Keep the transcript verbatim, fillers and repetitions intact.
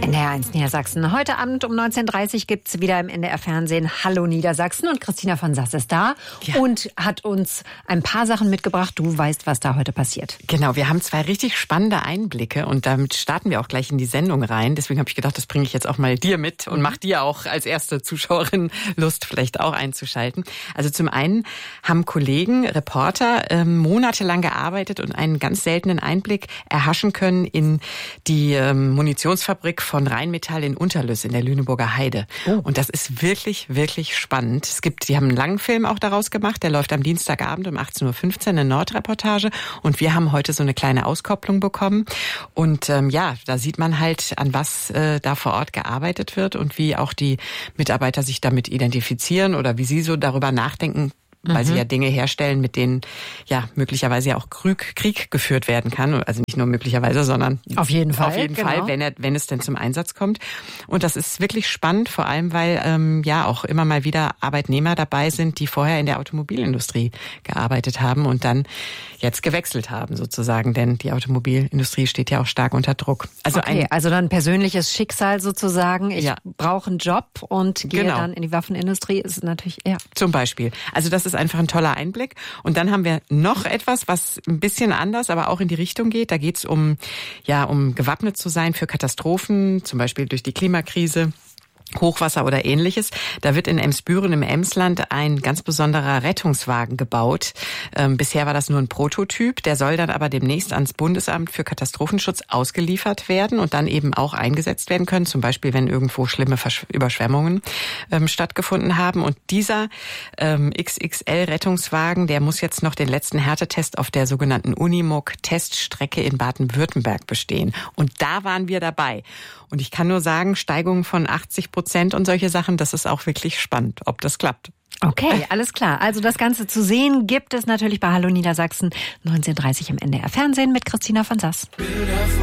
N D R eins Niedersachsen. Heute Abend um neunzehn Uhr dreißig gibt es wieder im N D R-Fernsehen Hallo Niedersachsen. Und Christina von Sass ist da ja. und hat uns ein paar Sachen mitgebracht. Du weißt, was da heute passiert. Genau, wir haben zwei richtig spannende Einblicke und damit starten wir auch gleich in die Sendung rein. Deswegen habe ich gedacht, das bringe ich jetzt auch mal dir mit und mach dir auch als erste Zuschauerin Lust, vielleicht auch einzuschalten. Also zum einen haben Kollegen, Reporter ähm, monatelang gearbeitet und einen ganz seltenen Einblick erhaschen können in die ähm, Munitionsfabrik von von Rheinmetall in Unterlüss in der Lüneburger Heide. Oh. Und das ist wirklich, wirklich spannend. Es gibt, die haben einen langen Film auch daraus gemacht, der läuft am Dienstagabend um achtzehn Uhr fünfzehn, eine Nordreportage. Und wir haben heute so eine kleine Auskopplung bekommen. Und ähm, ja, da sieht man halt, an was äh, da vor Ort gearbeitet wird und wie auch die Mitarbeiter sich damit identifizieren oder wie sie so darüber nachdenken, weil mhm. sie ja Dinge herstellen, mit denen ja möglicherweise ja auch Krieg, Krieg geführt werden kann. Also nicht nur möglicherweise, sondern auf jeden Fall, auf jeden genau. Fall, wenn er, wenn es denn zum Einsatz kommt. Und das ist wirklich spannend, vor allem weil ähm, ja auch immer mal wieder Arbeitnehmer dabei sind, die vorher in der Automobilindustrie gearbeitet haben und dann jetzt gewechselt haben sozusagen, denn die Automobilindustrie steht ja auch stark unter Druck. Also okay, ein, also dann persönliches Schicksal sozusagen. Ich ja. brauche einen Job und gehe genau. dann in die Waffenindustrie. Ist natürlich ja zum Beispiel. Also das ist einfach ein toller Einblick. Und dann haben wir noch etwas, was ein bisschen anders, aber auch in die Richtung geht. Da geht es um, ja, um gewappnet zu sein für Katastrophen, zum Beispiel durch die Klimakrise, Hochwasser oder Ähnliches. Da wird in Emsbüren im Emsland ein ganz besonderer Rettungswagen gebaut. Ähm, bisher war das nur ein Prototyp. Der soll dann aber demnächst ans Bundesamt für Katastrophenschutz ausgeliefert werden und dann eben auch eingesetzt werden können. Zum Beispiel, wenn irgendwo schlimme Versch- Überschwemmungen ähm, stattgefunden haben. Und dieser ähm, X X L-Rettungswagen, der muss jetzt noch den letzten Härtetest auf der sogenannten Unimog-Teststrecke in Baden-Württemberg bestehen. Und da waren wir dabei. Und ich kann nur sagen, Steigungen von achtzig Prozent und solche Sachen, das ist auch wirklich spannend, ob das klappt. Okay, alles klar. Also das Ganze zu sehen gibt es natürlich bei Hallo Niedersachsen, neunzehn Uhr dreißig im N D R Fernsehen mit Christina von Sass.